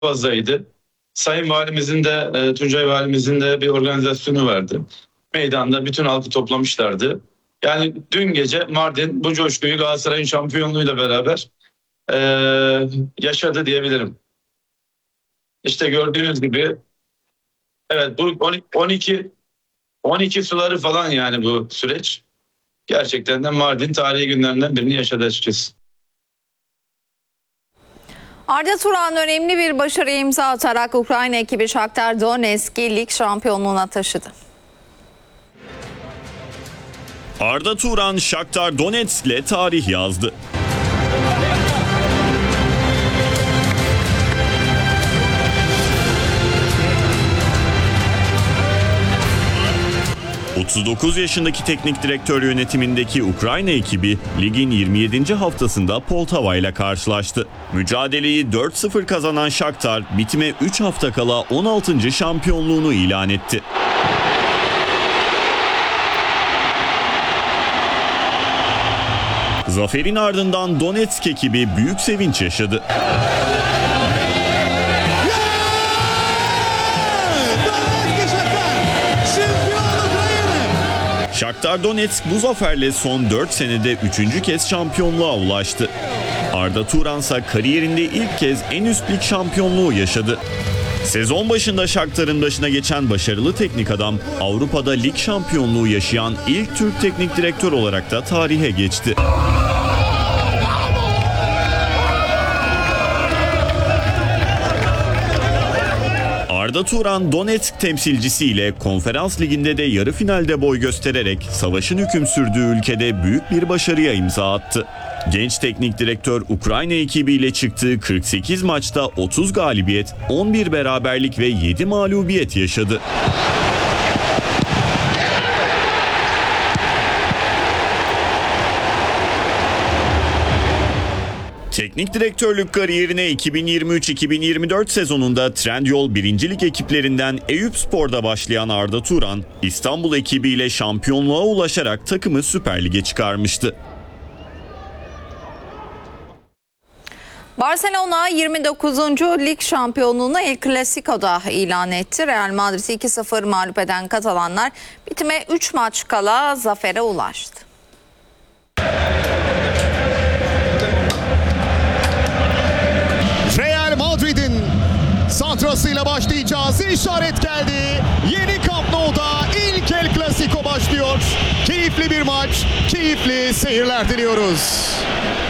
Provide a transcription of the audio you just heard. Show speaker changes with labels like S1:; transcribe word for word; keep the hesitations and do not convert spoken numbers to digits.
S1: fazlaydı. Sayın Valimizin de e, Tuncay Valimizin de bir organizasyonu vardı. Meydanda bütün halkı toplamışlardı. Yani dün gece Mardin bu coşkuyu Galatasaray'ın şampiyonluğuyla beraber e, yaşadı diyebilirim. İşte gördüğünüz gibi evet bu on iki on iki suları falan yani bu süreç. Gerçekten de Mardin tarihi günlerinden birini yaşadı açıkçası.
S2: Arda Turan önemli bir başarıya imza atarak Ukrayna ekibi Shakhtar Donetsk'i lig şampiyonluğuna taşıdı.
S3: Arda Turan Shakhtar Donetsk'le tarih yazdı. otuz dokuz yaşındaki teknik direktör yönetimindeki Ukrayna ekibi ligin yirmi yedinci haftasında Poltava ile karşılaştı. Mücadeleyi dört sıfır kazanan Shakhtar bitime üç hafta kala on altıncı şampiyonluğunu ilan etti. Zaferin ardından Donetsk ekibi büyük sevinç yaşadı. Shakhtar Donetsk bu zaferle son dört senede üçüncü kez şampiyonluğa ulaştı. Arda Turan ise kariyerinde ilk kez en üst lig şampiyonluğu yaşadı. Sezon başında Shakhtar'ın başına geçen başarılı teknik adam, Avrupa'da lig şampiyonluğu yaşayan ilk Türk teknik direktör olarak da tarihe geçti. Arda Turan Donetsk temsilcisiyle Konferans Ligi'nde de yarı finalde boy göstererek savaşın hüküm sürdüğü ülkede büyük bir başarıya imza attı. Genç teknik direktör Ukrayna ekibiyle çıktığı kırk sekiz maçta otuz galibiyet, on bir beraberlik ve yedi mağlubiyet yaşadı. Teknik direktörlük kariyerine iki bin yirmi üç iki bin yirmi dört sezonunda Trendyol birinci Lig ekiplerinden Eyüpspor'da başlayan Arda Turan, İstanbul ekibiyle şampiyonluğa ulaşarak takımı Süper Lig'e çıkarmıştı.
S2: Barcelona yirmi dokuzuncu lig şampiyonluğunu El Clasico'da ilan etti. Real Madrid'i iki sıfır mağlup eden Katalanlar bitime üç maç kala zafere ulaştı.
S4: Real Madrid'in santrasıyla başlayacağız. İşaret geldi. Yeni Camp Nou'da ilk El Clasico başlıyor. Keyifli bir maç, keyifli seyirler diliyoruz.